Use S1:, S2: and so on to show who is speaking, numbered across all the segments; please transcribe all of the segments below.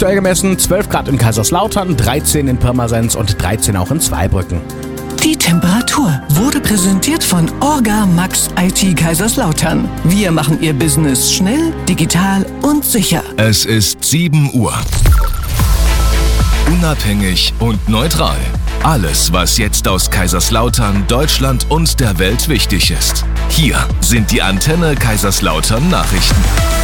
S1: Aktuell gemessen 12 Grad in Kaiserslautern, 13 in Pirmasens und 13 auch in Zweibrücken.
S2: Die Temperatur wurde präsentiert von Orga Max IT Kaiserslautern. Wir machen Ihr Business schnell, digital und sicher.
S3: Es ist 7 Uhr. Unabhängig und neutral. Alles, was jetzt aus Kaiserslautern, Deutschland und der Welt wichtig ist. Hier sind die Antenne Kaiserslautern Nachrichten.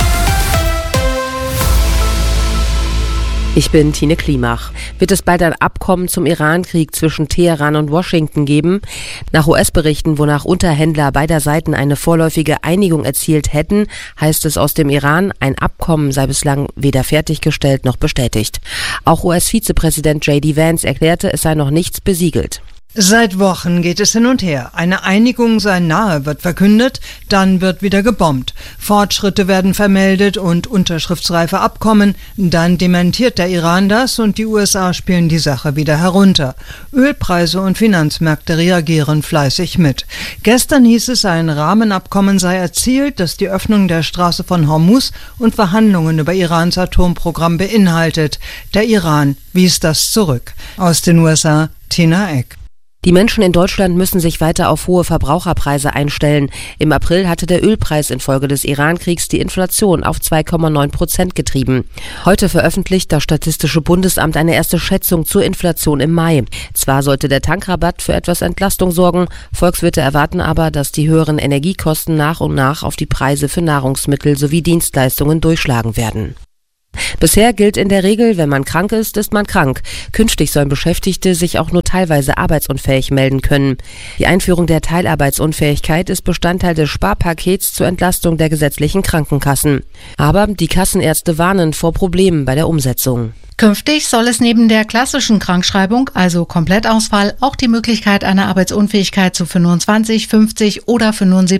S4: Ich bin Tine Klimach. Wird es bald ein Abkommen zum Iran-Krieg zwischen Teheran und Washington geben? Nach US-Berichten, wonach Unterhändler beider Seiten eine vorläufige Einigung erzielt hätten, heißt es aus dem Iran, ein Abkommen sei bislang weder fertiggestellt noch bestätigt. Auch US-Vizepräsident J.D. Vance erklärte, es sei noch nichts besiegelt.
S5: Seit Wochen geht es hin und her. Eine Einigung sei nahe, wird verkündet, dann wird wieder gebombt. Fortschritte werden vermeldet und unterschriftsreife Abkommen, dann dementiert der Iran das und die USA spielen die Sache wieder herunter. Ölpreise und Finanzmärkte reagieren fleißig mit. Gestern hieß es, ein Rahmenabkommen sei erzielt, das die Öffnung der Straße von Hormuz und Verhandlungen über Irans Atomprogramm beinhaltet. Der Iran wies das zurück. Aus den USA, Tina Eck.
S4: Die Menschen in Deutschland müssen sich weiter auf hohe Verbraucherpreise einstellen. Im April hatte der Ölpreis infolge des Iran-Kriegs die Inflation auf 2,9% getrieben. Heute veröffentlicht das Statistische Bundesamt eine erste Schätzung zur Inflation im Mai. Zwar sollte der Tankrabatt für etwas Entlastung sorgen, Volkswirte erwarten aber, dass die höheren Energiekosten nach und nach auf die Preise für Nahrungsmittel sowie Dienstleistungen durchschlagen werden. Bisher gilt in der Regel, wenn man krank ist, ist man krank. Künftig sollen Beschäftigte sich auch nur teilweise arbeitsunfähig melden können. Die Einführung der Teilarbeitsunfähigkeit ist Bestandteil des Sparpakets zur Entlastung der gesetzlichen Krankenkassen. Aber die Kassenärzte warnen vor Problemen bei der Umsetzung.
S6: Künftig soll es neben der klassischen Krankschreibung, also Komplettausfall, auch die Möglichkeit einer Arbeitsunfähigkeit zu 25, 50 oder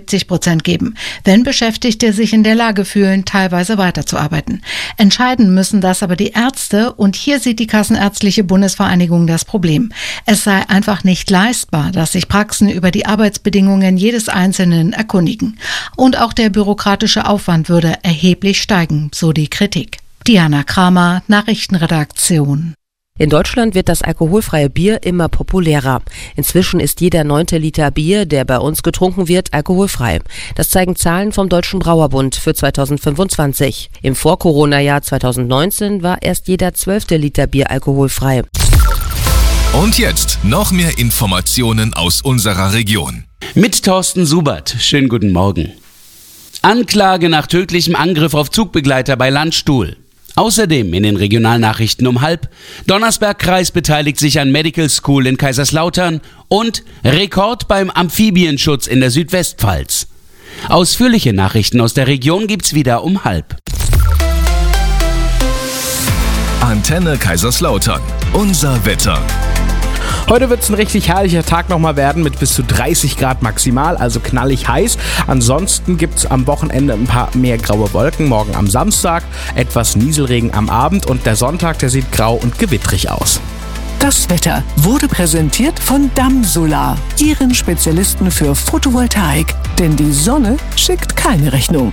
S6: 75% geben, wenn Beschäftigte sich in der Lage fühlen, teilweise weiterzuarbeiten. Entscheiden müssen das aber die Ärzte und hier sieht die Kassenärztliche Bundesvereinigung das Problem. Es sei einfach nicht leistbar, dass sich Praxen über die Arbeitsbedingungen jedes Einzelnen erkundigen. Und auch der bürokratische Aufwand würde erheblich steigen, so die Kritik. Diana Kramer, Nachrichtenredaktion.
S4: In Deutschland wird das alkoholfreie Bier immer populärer. Inzwischen ist jeder 9. Liter Bier, der bei uns getrunken wird, alkoholfrei. Das zeigen Zahlen vom Deutschen Brauerbund für 2025. Im Vor-Corona-Jahr 2019 war erst jeder 12. Liter Bier alkoholfrei.
S3: Und jetzt noch mehr Informationen aus unserer Region.
S7: Mit Thorsten Subert. Schönen guten Morgen. Anklage nach tödlichem Angriff auf Zugbegleiter bei Landstuhl. Außerdem in den Regionalnachrichten um 12:30. Donnersberg-Kreis beteiligt sich an Medical School in Kaiserslautern und Rekord beim Amphibienschutz in der Südwestpfalz. Ausführliche Nachrichten aus der Region gibt's wieder um 12:30.
S3: Antenne Kaiserslautern. Unser Wetter.
S1: Heute wird es ein richtig herrlicher Tag nochmal werden mit bis zu 30 Grad maximal, also knallig heiß. Ansonsten gibt es am Wochenende ein paar mehr graue Wolken. Morgen am Samstag etwas Nieselregen am Abend und der Sonntag, der sieht grau und gewittrig aus.
S2: Das Wetter wurde präsentiert von Damsolar, Ihren Spezialisten für Photovoltaik. Denn die Sonne schickt keine Rechnung.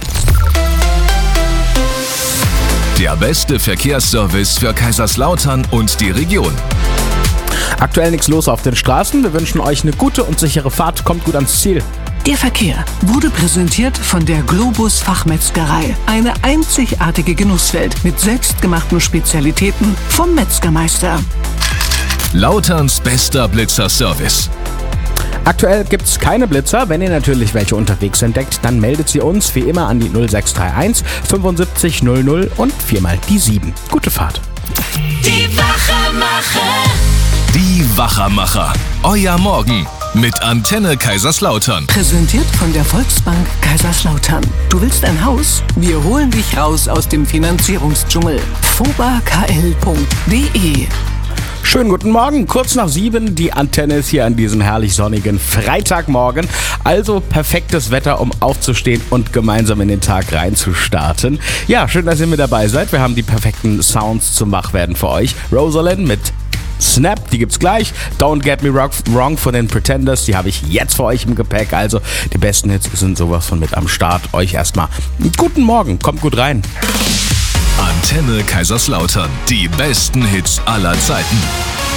S3: Der beste Verkehrsservice für Kaiserslautern und die Region.
S1: Aktuell nichts los auf den Straßen. Wir wünschen euch eine gute und sichere Fahrt. Kommt gut ans Ziel.
S2: Der Verkehr wurde präsentiert von der Globus Fachmetzgerei. Eine einzigartige Genusswelt mit selbstgemachten Spezialitäten vom Metzgermeister.
S3: Lauterns bester Blitzerservice.
S1: Aktuell gibt es keine Blitzer. Wenn ihr natürlich welche unterwegs entdeckt, dann meldet sie uns wie immer an die 0631 75 00 und 4x die 7. Gute Fahrt.
S2: Die Wachermacher.
S3: Die Wachermacher. Euer Morgen mit Antenne Kaiserslautern.
S2: Präsentiert von der Volksbank Kaiserslautern. Du willst ein Haus? Wir holen dich raus aus dem Finanzierungsdschungel. fobakl.de.
S1: Schönen guten Morgen, kurz nach 7. Die Antenne ist hier an diesem herrlich sonnigen Freitagmorgen. Also perfektes Wetter, um aufzustehen und gemeinsam in den Tag reinzustarten. Ja, schön, dass ihr mit dabei seid. Wir haben die perfekten Sounds zum Wachwerden für euch. Rosalind mit Snap, die gibt's gleich. Don't Get Me Wrong von den Pretenders, die habe ich jetzt für euch im Gepäck. Also die besten Hits sind sowas von mit am Start. Euch erstmal einen guten Morgen, kommt gut rein.
S3: Antenne Antenne Kaiserslautern. Die besten Hits aller Zeiten.